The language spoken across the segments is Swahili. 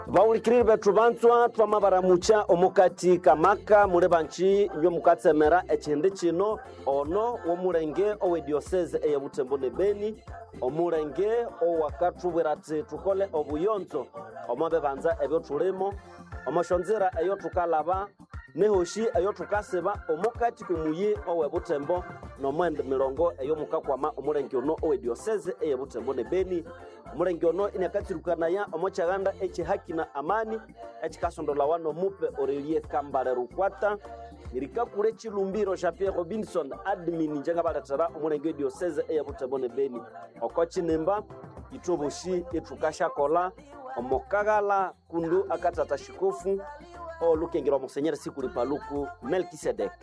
Baulikiri bethu banzwa twamabaramucha omukati kamaka mule banchi nyo mukatsemera ekindi kino ono womulenge owe diocese eye Butembo ne Beni omulenge owakatubwira ati tukole obuyonzo omabe banza ebyo tulimo omoshonzera eyo tukalaba nehoshi eyo tukaseba omukati kumuyi owe Butembo nomwende milongo eyo mukakwama omulenge ono owe diocese eye Butembo ne Beni omulenge ono inakatirukana ya omochaganda eche haki na amani echikasondola wano mupe Orelie Kambale Rukwata nirika kure chilumbiro Jean-Pierre Robinson admin njenga balatara omulenge diocese eye Butembo ne Beni okochi nemba itubushi itukasha kola omokagala kundu akatata shikofu olukengero Monseigneur Sikuli Paluku Melkisedek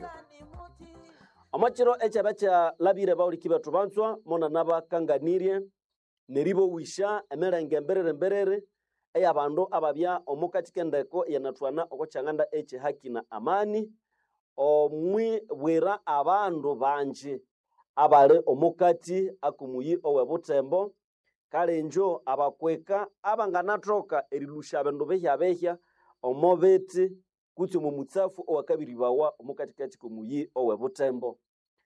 amachiro echabacha labire baulikiba tubanzwa mona naba kanganirie neribo wisha emerenge mberere eya bandu ababya omukati kendeko yanatwana okochanganda eche haki na amani omwi wera abandu banje abale omukati akumuyi owe Butembo kalenjo abakweka abanganatoka erilusha abandu behya omobeti kuti mu mutsafu owakabiri bawa omukati kumuyi owe Butembo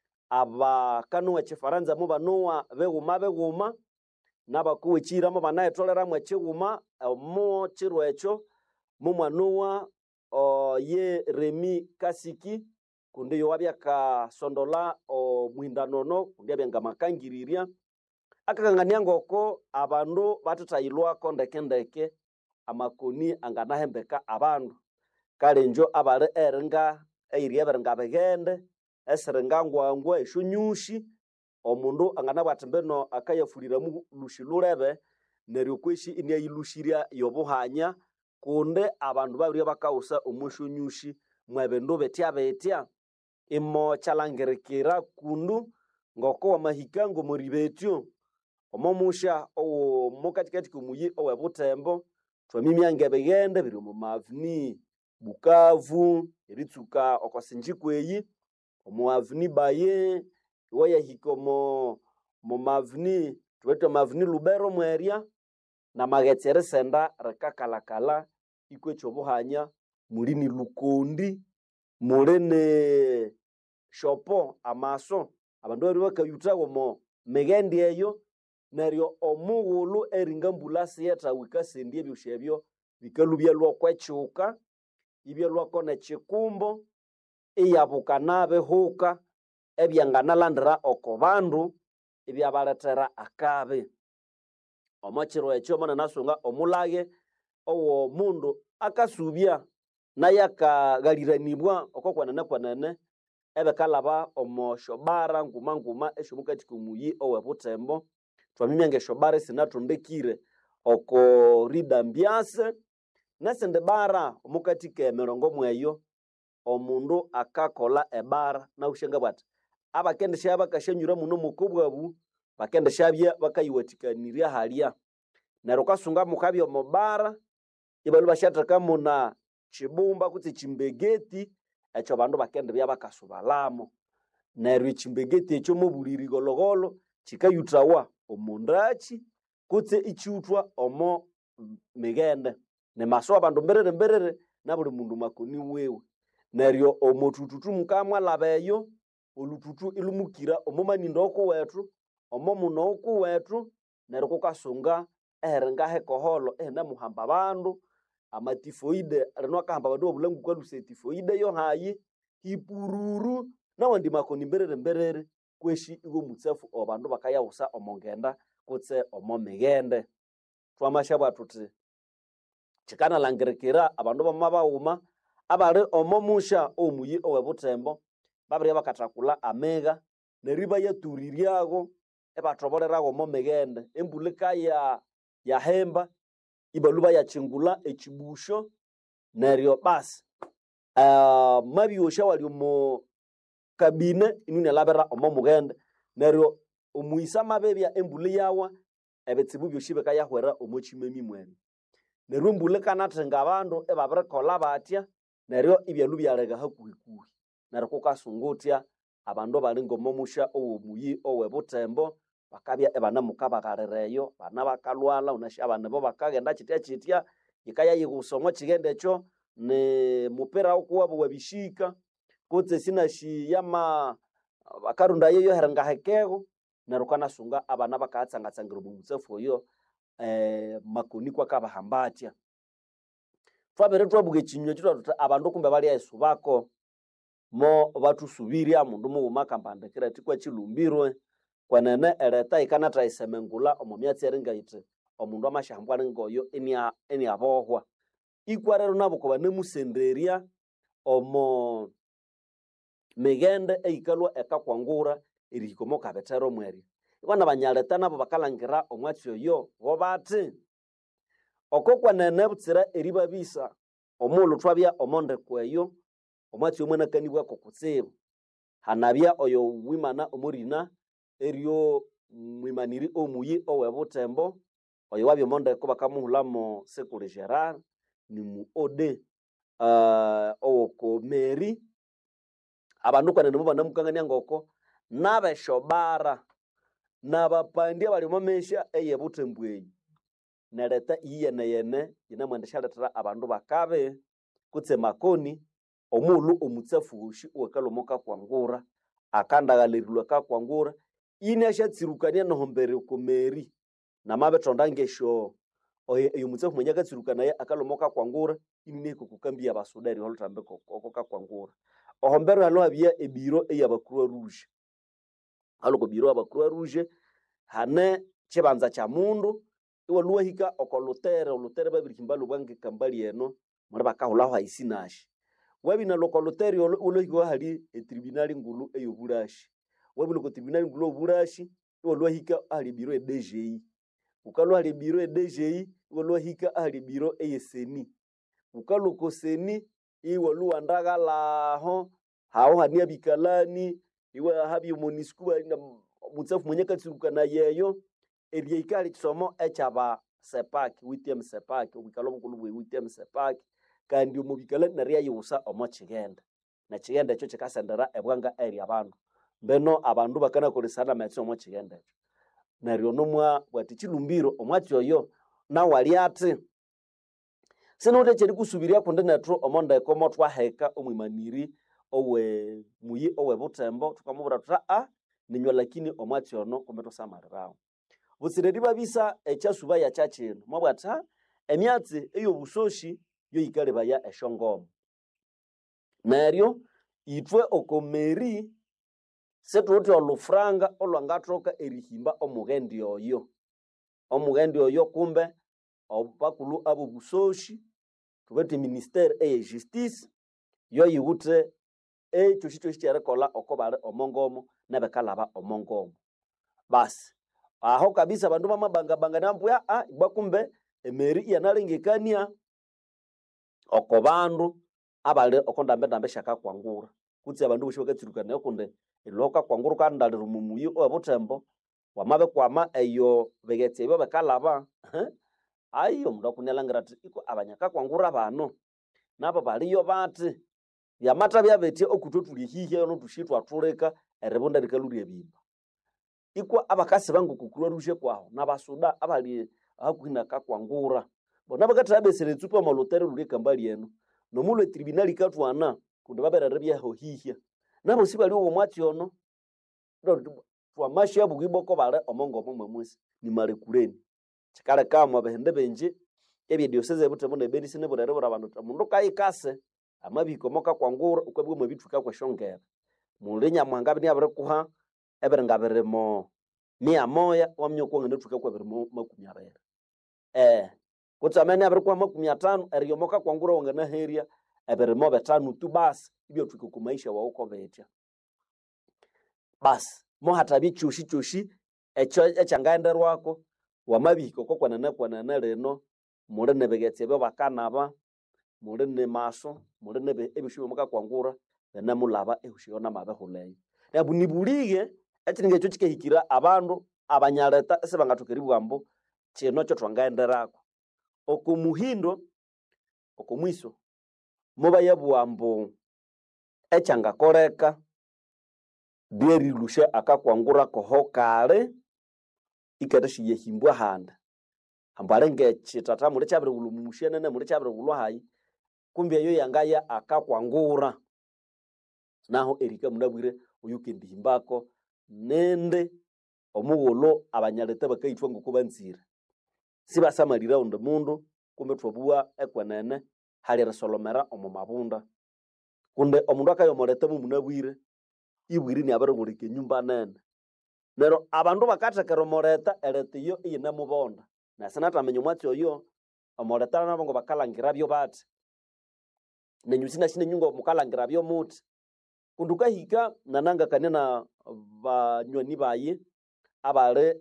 abakanu chifaranza mu banowa beguma nabakuwechira mu banayetolera mu chiguma mu chirwecho mu mwanuwa ye Remi Kasiki kundi yo wabya ka sondola muhindanono kundi abya ngamakangiriria akakangania ngoko abandu batutayilwa kondekendeke amakoni anganahembeka abandu kalenjo abale eringa eiriya berenga begende esiringa ngwangwa eshunyushi omundu anganabwatembeno akayafulira mu lushilulebe neryo kweshi inia ilushiria yobuhanya kunde abandu babiri bakausa omushunyushi mwebendo betya imo chalangerekera kundu ngoko wamahikango moribetyo omomusha owo mukatikati kumuyi owe Butembo twamimyange begende biri mu mavni Bukavu eritsuka okosinjikweyi omuavni Baye waya hikomo mu mavni tweto mavni Lubero mweria na magetsere senda rekakalakala ikwecho buhanya mulini Lukondi mulene shopo amaso abandu bari bakayutago mo megendi eyo neryo omughulu eringambulasi yeta wikasendie ebyoshebyo bikalubya lwokwechuka ibya lwakone chikumbo iyabukanabe huka ebyanganalandira okobandu ibyabaletera akabe omachiro echo mona nasunga omulage owo mundu akasubya nayakagaliranibwa okokwanene ebekalaba omoshobara nguma eshomukati kumuyi owe Butembo twamimyange shobara sinatondekire oko ridambiase nesende bara omukati ke mirongo mweyo omundu akakola ebara na ushenga bwati abakendesha bakashanyura muno mukobwabu bakendesha bya bakayiwatikaniria halia nero kasunga mukabyo mobara ibalu bashataka muna chibumba kuti chimbegeti echo bandu bakende bya bakasubalamo nero chimbegeti echo mobuliri gologolo chikayutawa omundachi kuti ichutwa omo migende ne maso abandu mberere na buli mundu makoni wewe neryo omotututu mukamwa labeyo olututu ilumukira omomanindo okuwethu omomuno okuwethu neryo kukasunga erenga hekoholo ena muhamba bandu amatifoide reno akahamba bandu obulangu kwalusa tifoide yo hayi hipururu na wandi makoni mberere kweshi igo mutsafu obandu bakayawusa omongenda kutse omomegende twamashabwa tuti chikana langerekera abandu bamabauma abale omomusha omuyi owe Butembo babiri bakatakula amega neriba yaturiryako ebatobolerago momegende embulika ya hemba ibaluba ya chingula echibusho neryo basi mabiyosha wali mo kabine inune labera omomugende neryo omuisa mabebya embuli yawa ebetsibu byoshibe kayahwera omochimemi mwene neryo embuli kanatenga abandu ebabire kola batya neryo ibyalu byalega hakuhikuhi neryo kukasungutya abandu balingo momusha owomuyi owe Butembo bakabya ebana mukabagalereyo bana bakalwala unasha abana bo bakagenda chitya yikaya yigusomwa chigende cho ne mupira okuwabo wabishika kutse sinashi yama bakarunda yeyo heranga hekego nerukana sunga abana bakatsangatsangira mumutsefu yo makoni kwa kabahambatya twabere twabuge chinywe tuta abandu kumbe bali yesu bako mo batusubiria mundu mu makambande kira tikwa chilumbirwe kwanene eleta ikanata isemengula omomyatsi eringa ite omundu amashambwa ngoyo eni abohwa ikwarero nabo ko banemusenderia omo megende eikalwa ekakwangura erikomo kabetero mweri ikwana banyaleta nabo bakalangira omwatsi oyo bobati okokwa nene butsira eriba bisa omulu twabya omonde kweyo omwatsi omwana kanibwa kokutsibu hanabya oyo wimana omurina erio mwimaniri omuyi owebutembo oyo wabyo monde ko bakamuhulamo Sekule Gerard ni mu ode okomeri abandu kwanene mubana mukangania ngoko nabeshobara nabapandi bali momesha eyebutembweyi nereta iyene inamwendeshaletera abandu bakabe kutse makoni omulu omutsafushi wakalomoka kwangura akandagalerilwa kakwangura inashatsirukania nohombere komeri namabetonda ngesho oyo mutsafu mwenye akatsirukana ye akalomoka kwangura ineko kukambia abasudari holutambeko okoka kwangura ohombere halo habia ebiro eyabakuru rouge aloko biro abakuru rouge hane chibanza cha mundu iwaluwa hika okolutere babirikimbalo bwange kambali eno muri bakahulaho isinashi wabina lokolutere ulohiko hali etribunali ngulu eyoburashi wabina ko tribunali ngulu oburashi iwaluwa hika hali biro DGI ukalo hali biro DGI iwaluwa hika hali biro eyeseni ukalo ko seni iwaluwa ndagalaho hao hania bikalani iwa habi monisku mutsafu mwenye katsirukana yeyo eriekali kisomo echaba sepak witiem sepak ubikalo bukulu witiem sepak kandi umubikala naria yusa omochigenda na chigenda cyo chikasendera ebwanga area abantu beno abandu bakana kolisana metso omochigenda nario nomwa bwati chilumbiro omwati oyo na wali ati sinote cheri kusubiria kunde natro omonda ekomo twaheka omwimaniri owe muyi owe butembo tukamubura tuta ninywa lakini omwati ono kometo samarao busiredi babisa echasuba ya chachino mwabwata emyatsi eyo busoshi yo yikale baya eshongomo nario itwe okomeri setuti olufranga olwangatroka erihimba omugendi oyo kumbe obakulu abo busoshi tubete ministere eye justice yo yigute echo chirekola okobale omongomo nabekalaba omongomo basi aho kabisa bandu bamabanga nambuya igbakumbe emeri yanalengekania okobandu abale okondambe shaka kwangura kutse abandu bushoka tsirukana okunde iloka kwangura kandalira mumuyi obutembo wamabe kwama eyo begetse byo bekalaba ayo mundu akunelangira iko abanyaka kwangura bano nabo baliyo bati yamata byabeti okutotuli hihe ono tushitwa tuleka erebonda likaluri ebimba iko abakasi bangu kukurwa ruje kwaho nabasuda abali hakuhina kakwangura bona bakati abesere tsupa malotere luri kambali eno nomulo tribunali katwana kundi baberere byaho hihya nabo sibali wo mwati ono twa mashya bugiboko bale omongo momwemwesi ni male kuleni chikale kama behende benje ebye diocese butembo ne beni sine burere burabantu mundu kayikase amabiko moka kwangura ukwebwe mubithuka kweshongera mulinya mwanga bini abere kuha ebere ngabere mo mia moya wamnyoko ngene thuka kwebere mo makumi abere kutsamene abere kwa makumi 5 eriyomoka kwangura wangana heria ebere mo betanu tu basi ibyo thuka kumaisha wa uko betya basi mo hatabi chushi echo echangaenderwako wamabiko kokwanana leno mure nebegetse byo bakanaba mure ne maso mure nebe ebishubo muka kwangura na mulaba ehushiona mabe huleyo yabunibulige etinge cyo kikehikira abandu abanyaleta sebangatukiribwa mbo kino cyo twangaenderako okumuhindo okomwiso muba yabwambo echanga koreka beri lusha akakwangura kohokale ikatashiye himbwa handa ambalenge chitata muli chabire ulumushene ne muli chabire ulwa hayi kumbe yo yangaya akakwangura naho erika munabwire uyukendi himbako nende omuwolo abanyalete bakaitwa ngokubanzira sibasamalira undi mundu kumbe twabua ekwenene hali resolomera omumabunda kunde omundu akayomolete mu munabwire ibwiri ni abarugurike nyumba nene nero abandu bakatekera omoleta elete yo iyine mubonda na sanatamenya omwatsi oyo omoleta nabo ngo bakalangira byo bati nenyusina shine nyungo mukalangira byo muti kunduka hika nananga kanena banywani baye abale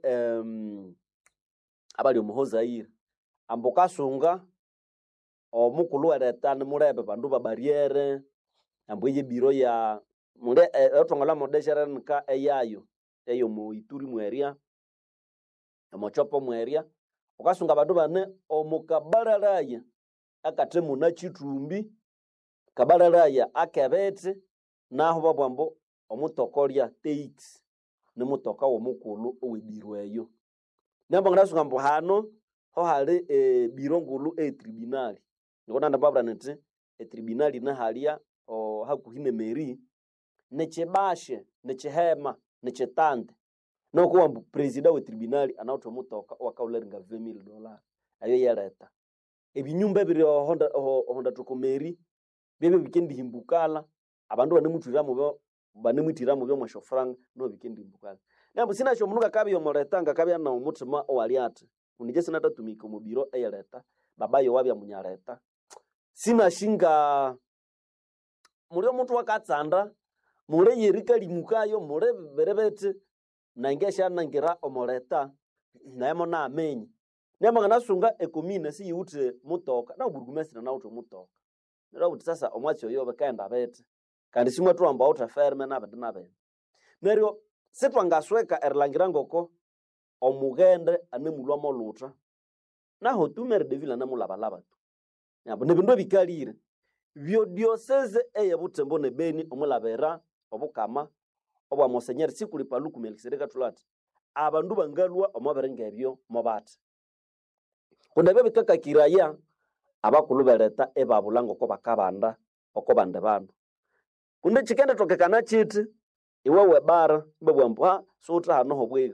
abali omuhozaire amboka sunga omukulu eretane murebe bandu babariere ambwe biro ya mure etongola modeshera nka eyo mu Ituri mweria amochopo mweria ukasunga bandu bane omukabararaya akatemu na chitumbi kabararaya akebete naho babwambo omutokolya teix ne mutoka wo mukulu owebirweyo nembo ngasunga mbo hano ho hali biro ngulu tribunali ngona ndababra nete tribunali na halia o hakuhine meri nechebashe nechehema nechetande nokuwa mbu president we tribunali anauto mutoka wakaulenga $20,000 ayo yeleta ebinyumba biri honda tukomeri bebe bikendi himbukala abandu banemutira mu byo mwashofranga no bikendi himbukala nambu sina cyo munuka kabi yomoretanga kabi na umutima owaliate unije sina tatumika mu biro eyeleta babayo wabya munyareta sina shinga muri omuntu wakatsanda mure yerika limukayo mure berebete nangesha nangira omoleta nayemo na amenyi nemo nganasunga ekomine si yute mutoka na burgumestre na auto mutoka nero kuti sasa omwatsi oyo bakaenda bete kandi simwe tuamba auto ferme na badina be neryo setwangasweka erlangira ngoko omugende anemulwa molutra naho tumere devila na mulabalaba tu nyabo nebindo bikalire byo diocese eye Butembo ne Beni omulabera obukama obwa Monseigneur Sikuli Paluku Melkisedeka tulati abandu bangalwa omaberenga ebyo mobati kundabe bikakakiraya abakulubereta ebabulango ko bakabanda okobande bandu kunde chikende tokekana chiti iwewe bara mbebwambwa sutra hano hobwega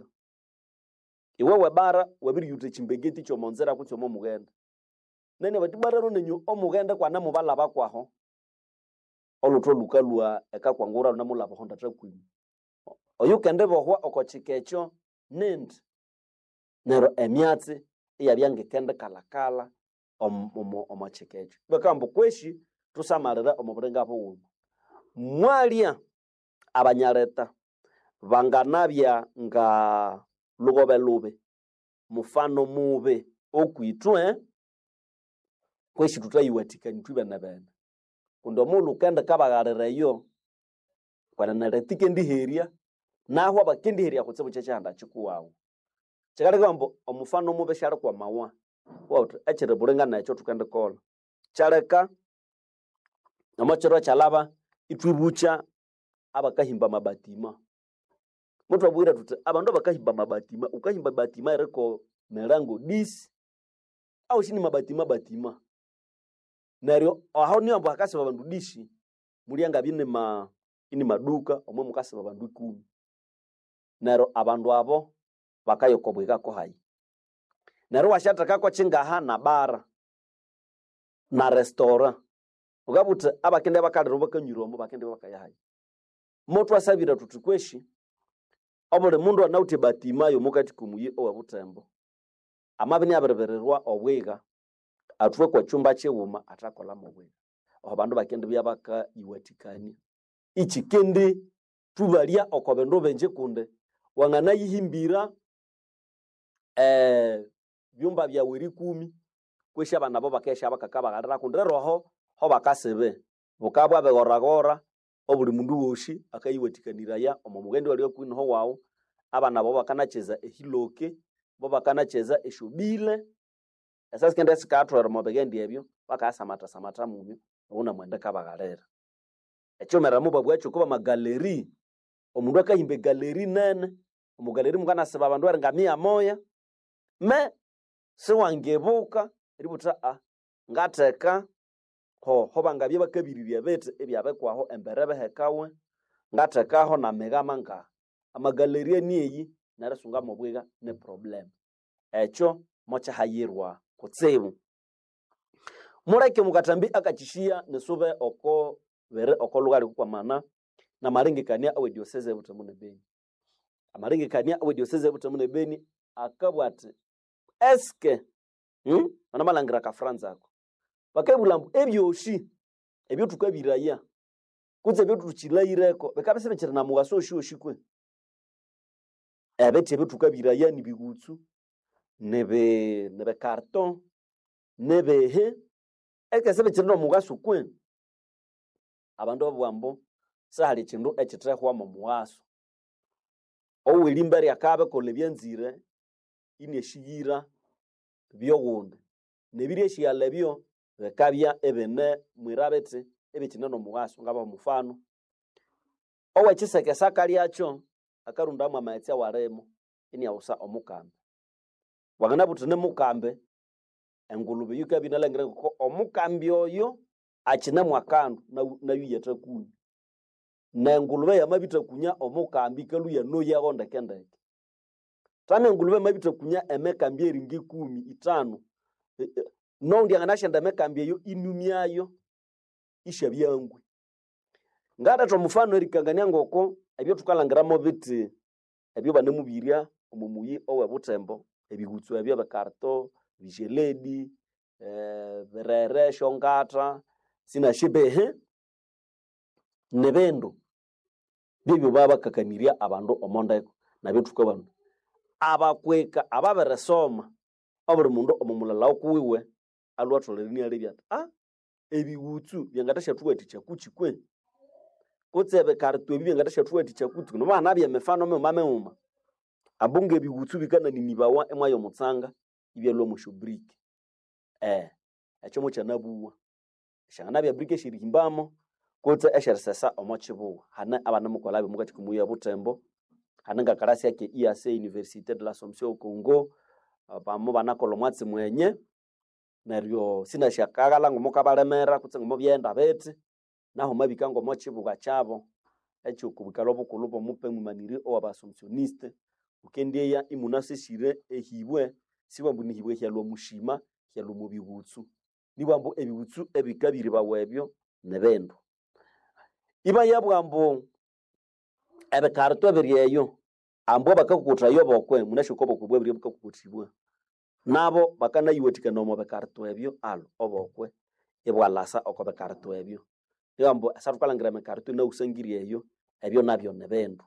iwewe bara wabiri yute chimbegeti cyo monzera kutyo mo mugenda nene batibara no nenyu omugenda kwa na mubala bakwaho olutro lukalwa ekakwangura na mulabo honda trakwini oyukende bohwa okochikecho nend nero emyatsi iyabyange kende kalakala omachikecho bekambo kweshi tusamarira omuburenga bwo mwalia abanyareta banganabya nga lugobe lube mufano mube okwitwe kweshi tutayiwatika ntwiba nabana kundo mulu kende kabagarereyo kwana naretike ndiheria naho abakendiheria kutsebo cyachanda chikuwawo chakale kambo omufano mube shara kwa mawa wato echere burenga nacho tukende kola chareka amachero chalaba itwibucha abakahimba mabatima mutwa bwira tuti abandu bakahimba mabatima ukahimba batima ereko merango 10 au shini mabatima naryo aho ni ambo akase babandu 10 mulianga bine ini maduka omwe mukase babandu 10 naro abandu abo bakayokobweka ko hayi naro washataka ko chingaha na bara na restaurant ugabuta abakende bakalero bakanyurombo bakende bakayahayi moto asabira tutukweshi obole mundu anauti batima yo mukati kumuye owa Butembo amabini aberebererwa obwega atwe kwa chumba chewuma atakola mubwega abandu bakende byabaka iwatikani ichikende tubalia okobendo benje kunde wangana yihimbira byumba bya wiri 10 kwesha bana bo bakesha bakakaba galera kunde roho ho bakasebe bukabwa begoragora obuli mundu woshi akayiwetikanira ya omumugende wali okwino ho wawo abana bo bakanacheza ehiloke bo bakanacheza eshubile esas kende sikatwara mobegendi ebyo bakasamata mumyo ubona mwende kabagalera echomera muba bwacho kuba magaleri omundu akahimbe galeri nene omugaleri mukana seba abandu arenga 100 me siwangebuka ributa ngateka ho bangabye bakabiriria bete ebyabekwaho embere behekawe ngatekaho na megama nga amagaleria niyi narasunga mobwega ne problem echo mocha hayirwa kutsibu mureke mukatambi akachishia nesube oko vere oko lugari kwa mana na maringikania awe diocese butamune Beni amaringikania awe diocese butamune Beni akabwate eske ana malangira ka Franza ako bakabulambu ebyoshi ebyo tukabiraya kuze ebyo tuchilaireko bekabese bekira na mugaso oshikwe ebete ebyo tukabiraya ni bigutsu nebe carton nebe ekese bekira no mugaso kwe abandu babwambo sahali chindu echitrehwa mu muwaso owelimbere akabe kolebyanzire ineshigira byogunde nebireshi yalebyo bekabya ebene mwirabete ebekina no muwaso ngaba mufano owe chiseke sakali acho akarunda mu amaitsi waremo ini awusa omukambe wagana butene mukambe engulube yuka binalengere ko omukambi oyo achina mwakandu na yuyeta kuni na ngulube yamabita kunya omukambi kaluya no yagonda kendeke tame ngulube mabita kunya emekambi eringi 15 no ndi anganashenda mekambi yo inumyayo ishabyangwe ngada to mufano erikangania ngoko ebyo tukalangiramo biti ebyo banemubiria omumuyi owe butembo ebigutsu ebyo bekarto vigeledi verere shongata sina shibehe nebendo bibyo baba kakaniria abandu omondeko nabyo tukabana abakweka ababeresoma oburi mundu omumulala okuwiwe alwatoleni alibyata ebigutsu byangatasha tuweticha kuchikwe kutsebe kartu ebi byangatasha tuweticha kutu no bana bya mefano memuma abunge bigutsu bikana ninibawa emwayo mutsanga ibyalwa mushubriki echo mocha nabuwa shana bya brike shirimbamo kutse eshersesa omochibuwa hana abana mukolabe mukati kumuya butembo hananga karasi yake IAC Université de l'Assomption au Congo bamo banakolo mwatsi mwenye neryo sina shakagala ngomukabalemera kutse ngomubyenda bete naho mabikango mochibuwa chabo echo kubikalo bukulubo mupe mumaniri owabasomsioniste ukendeya imunasishire ehibwe sibambu nihibwe hyalwa mushima hyalwa mubigutsu nibambu ebigutsu ebikabiri bawebyo nebendo iba yabwambo ebekarto beriyeyo ambo bakakukutra yobokwe munashikobo kubwe biri bukakukutibwa nabo bakana yiwetika no mobekarto ebyo alo obokwe ebwalasa okobekarto ebyo yambo asatukalangira mekarto na usangiriyeyo ebyo nabyo nebendo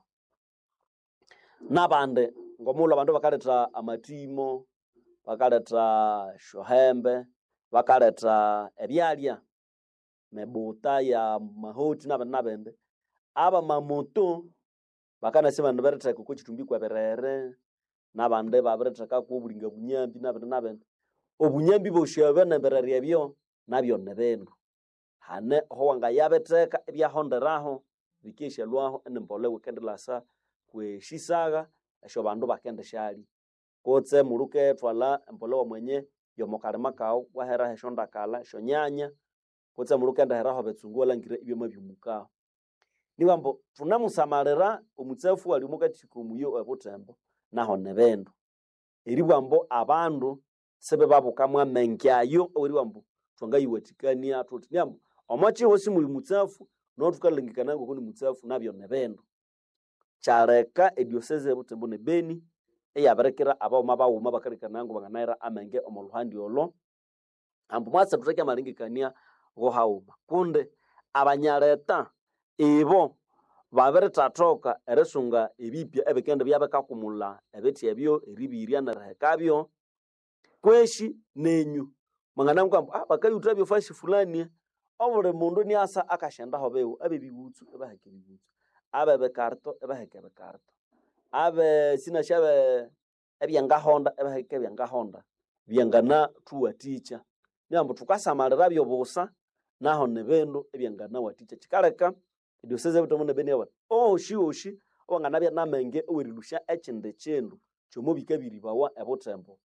nabande ngomulo abandu bakaleta amatimo bakaleta shohembe bakaleta ebyalya mebuta ya mahoti nabende aba mamoto bakana sema nbereta ko chitumbi kwa berere nabande babereta ka ko bulinga bunyambi nabende obunyambi boshabe na berere ebyo nabyo nebendo hane ho wanga yabeteka ebya honderaho bikesha lwaho enembole wekendelasa kweshisaga esho bandu bakende shali kotse muruke twala embole wa mwenye yomokarema kao wahera heshonda kala shonyanya kotse muruke ndaheraho betsungola ngire ibyo mabyumuka niwambo tunamusamarira omutsafu wali mukati kumuyo ebutembo naho nebendo eribwambo abandu sebe babukamwa menkyayo oribwambo twangayiwetikania tuti nyambo omachi hosi muri mutsafu no tukalengekana ngo kuni mutsafu nabyo nebendo chareka ediocese ebutembo ne Beni eyaberekera abawuma bawuma bakarikana ngo banganaira amenge omuluhandi olo ambu mwatsa tutake malengekania go hauma kunde abanyareta ebo baberetatoka eresunga ebipya ebekende byabekakumula ebeti ebyo eribiria na rekabyo kweshi nenyu mangana nkwambo bakayutra byo fashi fulani obure mundu ni asa akashenda hobewo abebigutsu ebahekebigutsu abebekarto ebahekebekarto abe sina shabe ebyanga honda ebahekebyanga honda byangana tuwaticha nyambo tukasamalira byo busa naho nebendo ebyangana waticha chikareka diocese butomo ne Beni abat oshi owangana bya namenge owerilusha echinde chendu chomo bikabiri bawa ebotembo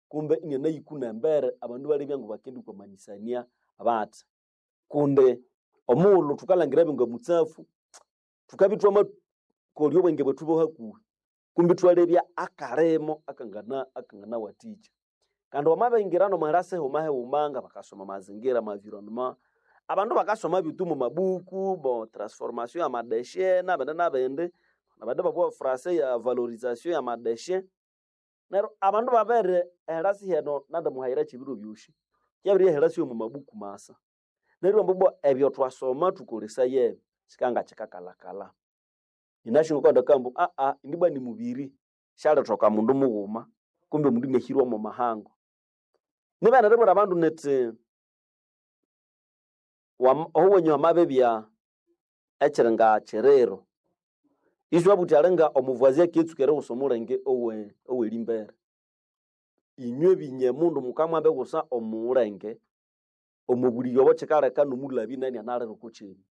kumbe inyana yikuna mbere abandu bali byangu bakendi kwa manisania abati kunde omulu tukalangira binga mutsafu tukabitwa makolyo bwenge bwetubo haku kumbe twalebya akaremo akangana waticha kandi wamabengirano mwarase homahe umanga bakasoma mazingira environment abandu bakasoma bitumu mabuku bo transformation ya madeshe nabende babo français ya valorisation ya madeshe nero abandu babere herasi heno nanda muhaira chibiro byushi kyabiri herasi yo mu mabuku masa nero mbobo ebyo twasoma tukolesa ye sikanga chikakalakala inashingo kwanda kambu indibwa ni mubiri shale toka mundu mughuma kumbe mundu nehirwa mu mahango nibana rebo abandu nete owenye amabebya echirenga cherero iswa butarenga omuvwazi aketsukere usomurenge owe limbere inywe binye mundu mukamwambe gusa omurenge omubuli yobo chikareka numulabi nani analero kuchini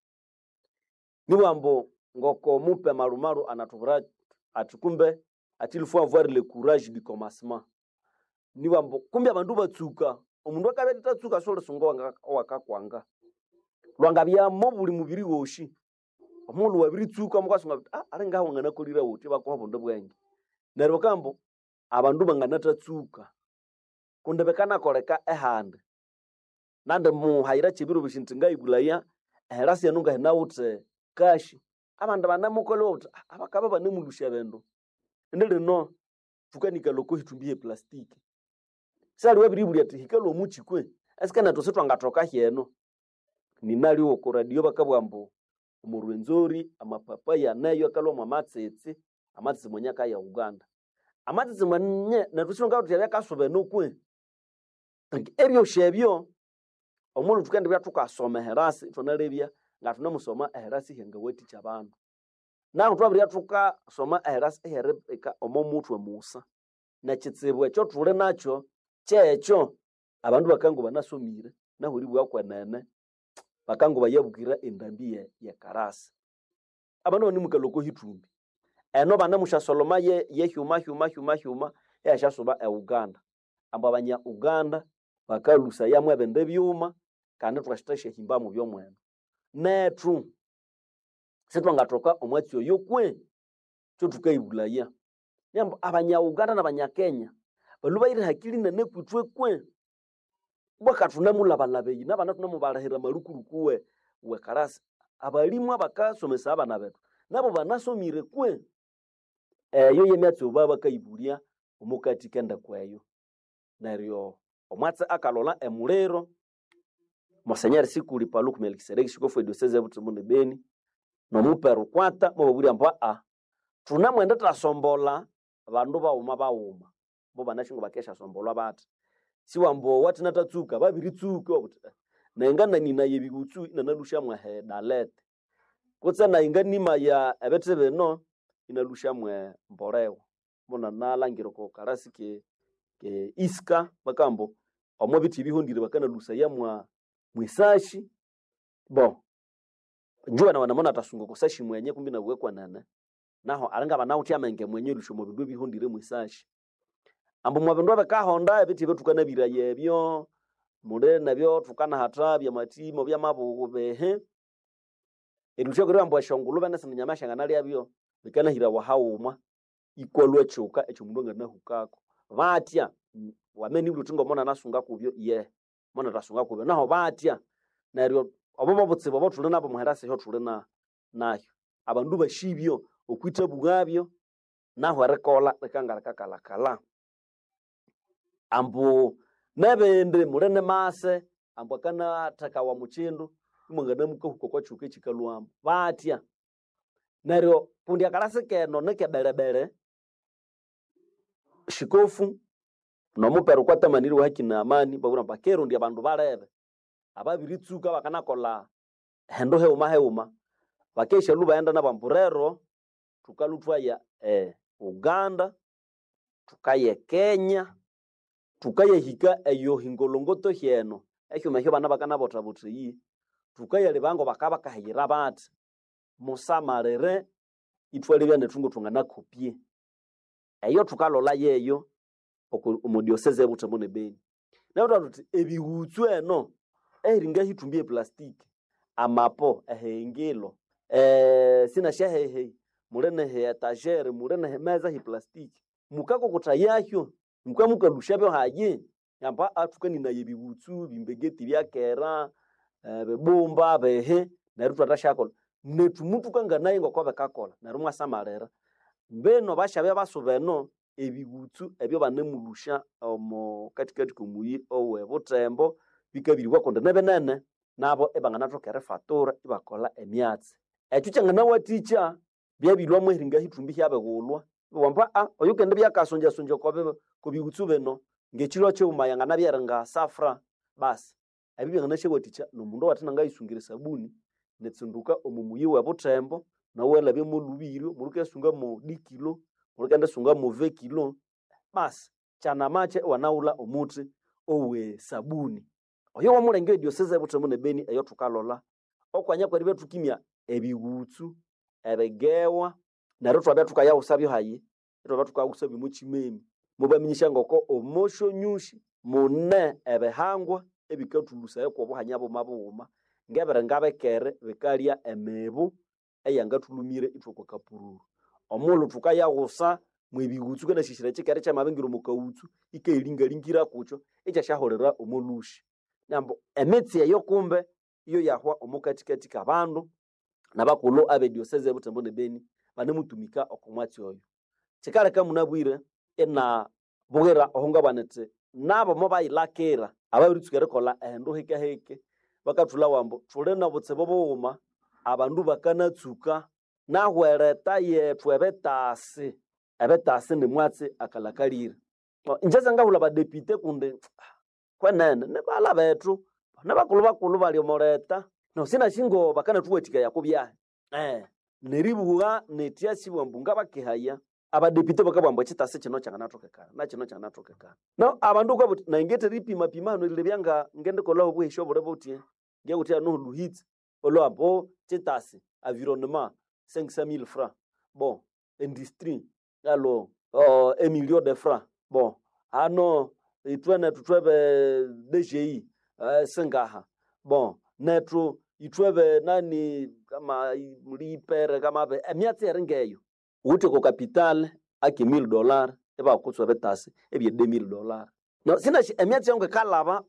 nibambo ngoko mupe marumaru anatubura atukumbe atilifua avoir le courage du commencement nibambo kumbe abandu batsuka omundu akabeta tsuka sole songo wakakwanga lwangabya mobuli mubiri woshi omundu wabiritsuka mukasunga arenga wangana kolira uti bakobondo bwenge nerwo kambo abandu banganatatsuka kunde bekana koleka ehande nande muhaira chibiro bishintinga igulaya herasi yanunga henawute kashi abandu banamukolo uti abakaba banemulusha bendo ndele no tukanika loko hitumbiye plastiki sali wabiribuli ati hikalo muchikwe esikana tosetwa ngatoka hieno ninali wo radio bakabwambo umurwenzori amapapaya nayo akalo mamatsetse amatsi monyaka ya Uganda amatsi manye natushonga uti yakasobe nokwe ebyo shebyo omulu tukende byatuka herasi tonalebya ngatuna musoma herasi henga weti chabantu na twabiri atuka soma herasi hereka omomutwe musa na kitsebwe ekyo tule nacho checho abandu bakangu banasomire nahuri bwakwanene bakangu bayabukira endambiye ya karasi abandu ni mukaloko hitumbi eno banamusha soloma ye huma ya shasoba e Uganda amba abanya Uganda bakalusa yamwe bende byuma kandi twashiteshe himba mu byomwene netru setwangatoka omwatsi oyo kwe cyo tukaibulaya nyambo abanya Uganda n'abanya Kenya balubaire hakili nene kwitwe kwe bwakatuna mulabalabeyi nabana tunamubalahira malukurukuwe we karasi abalimwa bakasomesa abana betu nabo banasomire kwe yo yemyatsi obaba kaibulia omukati kenda kweyo naryo omwatsi akalola emulero Monseigneur Sikuli Paluku Melkisedeki shikofu diocese ya Butembo Beni no muperu kwata mubaburi amba tunamwenda tasombola abandu bauma bo banashingo bakesha sombolwa bati siwambo wati natatsuka babiritsuka obuti nengana nina yebigutsu inalusha mwe dalet kutse na inganima ya ebete beno inalusha mwe mborewo bona nalangiro ko karasi ke iska bakambo omobiti bihondire bakana lusa ya mwa mwisashi bon njua na wanamona tasungo kusashi mwenye kumbi na uwekwa nana naho aranga banauti amenge mwenye lushomo bindu bihondire mwisashi ambo mwabendwa bekahonda ebiti betukana biraye byo mure nabyo tukana hatabya matimo bya mabugo behe elusho kuri ambo shongulu bana sinyamasha nganali abyo bikana hira wahauma ikolwe chuka echo mundonga na hukako batya wameni blutingo mona nasunga kubyo mona tasunga kubyo naho batya naryo obomo butsibo botule nabo muherase ho tule nayo abandu bashibyo okwita bugabyo naho rekola rekangala kakala ambu nebende murene mase ambu kana taka wa muchindu umangana muko kwa chuke chikalwambo batya naryo pundi akalase keno neke belebele shikofu no muperu kwata maniri wakina amani babura bakero ndi abandu balebe ababiritsuka bakana kola hendo heuma bakesha luba enda na bamburero tukalutwa ya Uganda tukaye Kenya tukaye hika eyo hingolongoto hieno ekyo mehyo bana bakana botabuti yi tukaye libango bakaba kahira bati musamarere itwalebya netungo tungana kopie eyo tukalola yeyo omu diocese ebutembo ne Beni na uti ebiwutsu eno eringa hitumbie plastic amapo ehengilo sina shahehe mulene he etagere mulene he meza hi plastic mukako kutayahyo mukalushabyo haye yamba atukani na yebiwutsu bimbegeti byakera bebomba behe na rutwa tashakolo netumutu kanga naye ngokobe kakola na rumwa samarera beno bashabya basubeno ebiwutsu ebyo banemulusha omo katikati kumuyi owe butembo bikabirwa konde nebenene nabo ebanganatokere fatura ibakola emyatsi ekyo kyangana waticha byabilwa mweringa hitumbi hyabegulwa wamba oyukende byakasonja sonja kobe kubiwutsu beno ngechiro cyo umayanga nabyerenga safra basi abibye ngana shewaticha no mundo watinanga isungire sabuni netsunduka omumuyi we butembo na wela bye mulubiro muruke sunga mo dikilo muruke sunga mo 20 kilo basi chana mache wanaula omuti owe sabuni oyo wamulenge diocese butembo ne Beni eyo tukalola okwanya kwa ribe tukimya ebiwutsu ebegewa na rotwa batuka ya usabyo hayi rotwa batuka usabyo muchimemi mubaminyisha ngoko omosho nyushi mune ebehangwa ebikatulusa yako bohanyabo mabuma ngebere ngabekere bekalia emebu eyangatulumire itoko kapururu omulu tukaya gusa mwebiwutsu kana shishira chikere cha mabengiro mukawutsu ikeilinga lingira kucho echa shahorera omolushi nambo emetsi eyo kumbe iyo yahwa omukatikati kabandu nabakulo abe diocese butembo ne Beni banemutumika okomwatsi oyo chikale kamunabwire ena bugera ohonga banete nabo mobayilakira ababirutsukere kola endo heke bakatula wambo tulena butsebo boma abandu bakanatsuka nahwereta yethu ebetasi ne mwatsi akalakalira njeza ngahula ba deputy kunde kwenene ne bala bethu nabakulu bali omoreta no sina shingo bakana tuwetika yakubya neribuga netiasibwa mbunga bakihaya abadepite bakabamba chitase kino changanatokekana na kino changanatokekana no abandu kwa na ingete ripima pimano lile byanga ngende kola obwisho bore botie nge gutia no luhit olo abo chitase environnement 500,000 francs bon industrie alors 1 million de francs bon ano itwena tutwebe DGI sengaha bon netro itwebe nani kama mlipere kama be emiatsi erengeyo uti ko capital aki $1,000 eba kutswa betasi ebye $2,000 no sina emiatsi yangu kalaba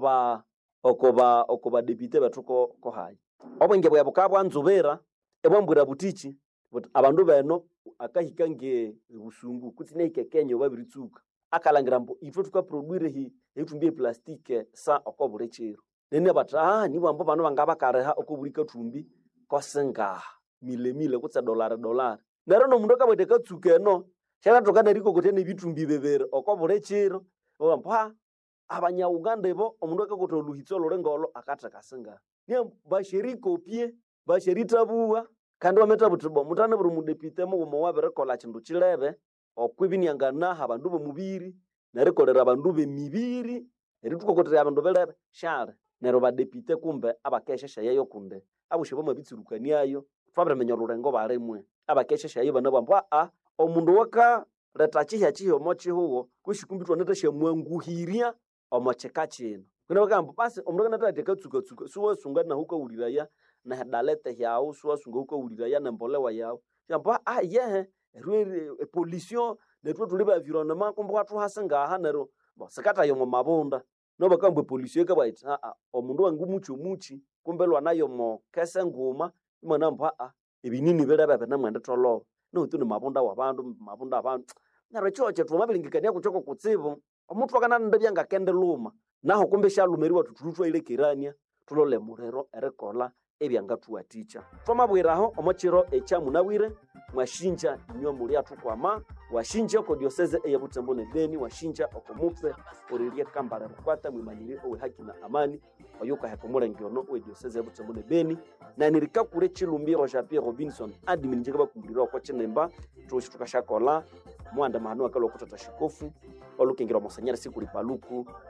okoba deputy batuko ko hayi obenge bwa bukabwa nzubera ebwambura butichi but abandu beno akahikange busungu kuti neikekenyo babiritsuka akalangira mbo ifo tuka produire hi etumbie plastique sa okobure chiro nene bata ni bambo bano bangaba kareha okobulika tumbi kosenga mile kutsa $. Nero no mundo kabwete katsuke no shaka tokana riko kutene bitumbi bebere okobure chiro bampa abanya Uganda bo omundo akakoto luhitsolo rengolo akata kasenga ni bashiriko pie bashirita buwa kandi wameta butubo mutane buru mudepite mu wabere kola chindu chilebe okwibinianga naha abandu bo mubiri nerikolera abandu be mibiri eritukokotere abandu belebe share nero badepite kumbe abakeshesha yeyo kunde abushibo mabitsirukaniayo twabere menyorurengo baremwe abakeshesha yeyo banabamba omundu waka letachiha chiho mochihugo kushikumbitwa netashe mwanguhiria omocheka chino kuna bakambo basi omundu kanata tekatsuka suwa sunga na huko uliraya na dalete yao suwa sunga huko uliraya na mbolewa yao yamba yehe pollution netwo tuliba environnement kumbe watu hasenga hanero bo sekata yo mabunda no bakambo pollution kabaita omundu wangu muchi kumbe lwa nayo mo kese nguma imana mpa ebinini belebe na mwende tolo no tuni mabunda wabandu mabunda abantu naro choche tumabilingikania kuchoko kutsibu omuntu akana ndabyanga kende luma naho kumbe shalumeriwa tututwa ile kirania tulole murero erekola ebyanga tuwaticha twamabwiraho omochiro echamunawire mwashinja nyo muri atukwama washinja ko diocese ya Butembo ne Beni washinja okomupse oririe kambara kwata mwimanyire owe haki na amani oyuka hakomora ngiono we diocese ya Butembo ne Beni na nirika kure chilumbiro Jean Pierre Robinson admin njega bakumbirira kwa chinemba tukashakola mwanda mahano akalo kutata shikofu olukengira mosanyara sikuri paluku